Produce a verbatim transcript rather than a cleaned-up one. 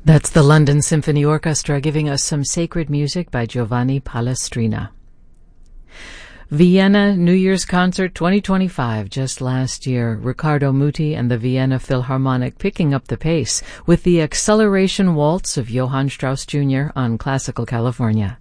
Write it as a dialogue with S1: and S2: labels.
S1: That's the London Symphony Orchestra giving us some sacred music by Giovanni Palestrina. Vienna New Year's Concert twenty twenty-five, just last year. Riccardo Muti and the Vienna Philharmonic picking up the pace with the Acceleration Waltz of Johann Strauss Junior on Classical California.